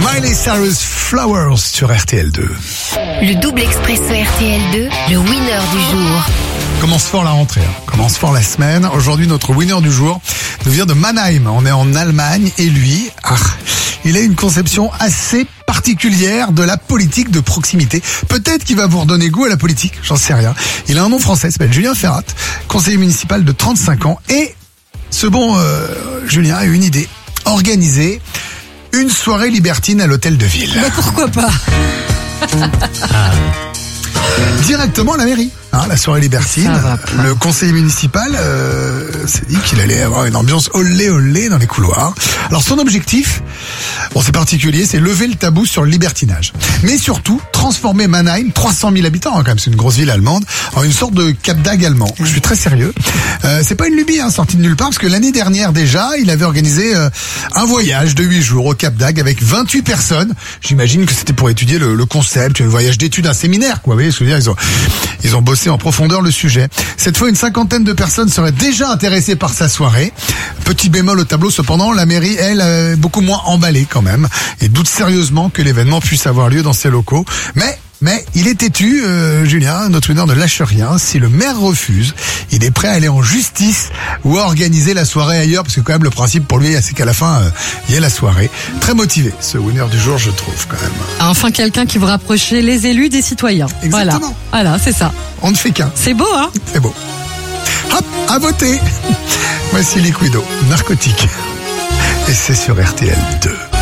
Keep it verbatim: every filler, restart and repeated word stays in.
Miley Cyrus Flowers sur R T L deux. Le double expresso R T L deux, le winner du jour. Commence fort la rentrée, hein. Commence fort la semaine. Aujourd'hui, notre winner du jour nous vient de Mannheim. On est en Allemagne et lui, ah, il a une conception assez particulière de la politique de proximité. Peut-être qu'il va vous redonner goût à la politique, j'en sais rien. Il a un nom français, il s'appelle Julien Ferrat, conseiller municipal de trente-cinq ans. Et ce bon euh, Julien a une idée, organiser une soirée libertine à l'hôtel de ville. Mais pourquoi pas? ah. Directement à la mairie, hein, la soirée libertine. Le conseiller municipal euh, s'est dit qu'il allait avoir une ambiance olé olé dans les couloirs. Alors son objectif, bon c'est particulier, c'est lever le tabou sur le libertinage. Mais surtout, transformer Mannheim, trois cent mille habitants hein, quand même, c'est une grosse ville allemande, en une sorte de Cap d'Agde allemand. Je suis très sérieux. Euh, c'est pas une lubie hein, sortie de nulle part, parce que l'année dernière déjà, il avait organisé euh, un voyage de huit jours au Cap d'Agde avec vingt-huit personnes. J'imagine que c'était pour étudier le, le concept, un voyage d'études, un séminaire, quoi. Vous voyez ce que je veux dire, ils ont, ils ont bossé en profondeur le sujet. Cette fois, une cinquantaine de personnes seraient déjà intéressées par sa soirée. Petit bémol au tableau, cependant, la mairie, elle, est beaucoup moins emballée quand même, et doute sérieusement que l'événement puisse avoir lieu dans ses locaux. Mais Mais il est têtu, euh, Julien, notre winner ne lâche rien. Si le maire refuse, il est prêt à aller en justice ou à organiser la soirée ailleurs, parce que quand même le principe pour lui, c'est qu'à la fin, euh, il y a la soirée. Très motivé, ce winner du jour, je trouve quand même. Enfin, quelqu'un qui veut rapprocher les élus des citoyens. Exactement. Voilà, voilà c'est ça. On ne fait qu'un. C'est beau, hein? C'est beau. Hop, à voter. Voici Liquido, narcotique. Et c'est sur R T L deux.